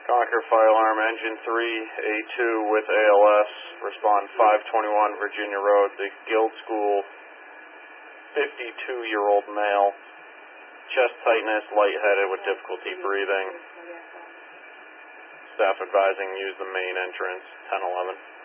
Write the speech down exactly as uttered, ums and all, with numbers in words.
Conquer Fire Alarm, Engine three, A two with A L S, respond five twenty-one Virginia Road, the Guild School, fifty-two-year-old male, chest tightness, lightheaded with difficulty breathing. Staff advising use the main entrance, ten eleven.